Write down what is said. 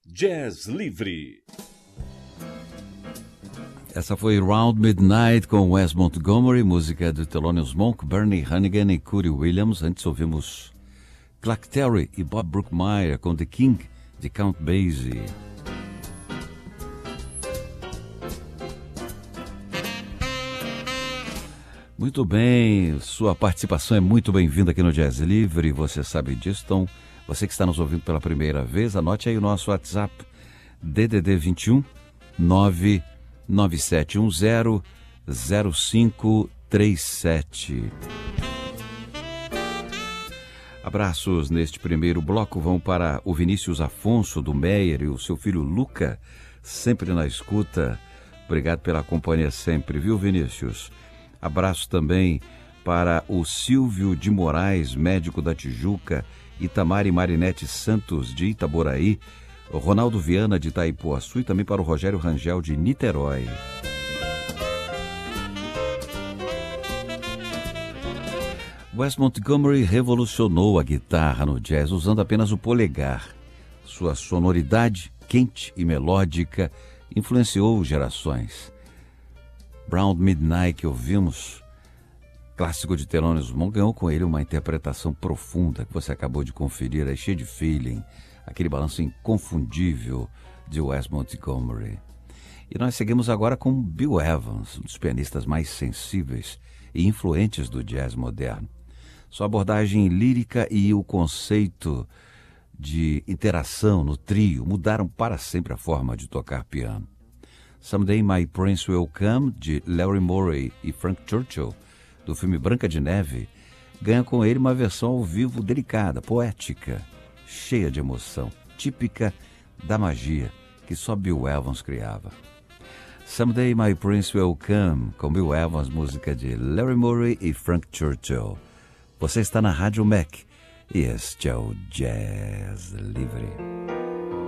Jazz Livre. Essa foi Round Midnight com Wes Montgomery, música de Thelonious Monk, Bernie Hannigan e Cootie Williams. Antes ouvimos Clark Terry e Bob Brookmeyer com The King, de Count Basie. Muito bem, sua participação é muito bem-vinda aqui no Jazz Livre, você sabe disso. Então, você que está nos ouvindo pela primeira vez, anote aí o nosso WhatsApp, DDD 21 99710 0537. Abraços neste primeiro bloco vão para o Vinícius Afonso do Meyer e o seu filho Luca, sempre na escuta. Obrigado pela companhia sempre, viu, Vinícius? Abraço também para o Silvio de Moraes, médico da Tijuca, Itamar e Marinete Santos de Itaboraí, o Ronaldo Viana de Itaipuaçu e também para o Rogério Rangel de Niterói. Wes Montgomery revolucionou a guitarra no jazz usando apenas o polegar. Sua sonoridade quente e melódica influenciou gerações. Round Midnight que ouvimos, clássico de Thelonious Monk, ganhou com ele uma interpretação profunda que você acabou de conferir, é cheio de feeling, aquele balanço inconfundível de Wes Montgomery. E nós seguimos agora com Bill Evans, um dos pianistas mais sensíveis e influentes do jazz moderno. Sua abordagem lírica e o conceito de interação no trio mudaram para sempre a forma de tocar piano. Someday My Prince Will Come, de Larry Morey e Frank Churchill, do filme Branca de Neve, ganha com ele uma versão ao vivo delicada, poética, cheia de emoção, típica da magia que só Bill Evans criava. Someday My Prince Will Come, com Bill Evans, música de Larry Morey e Frank Churchill. Você está na Rádio Mac e este é o Jazz Livre.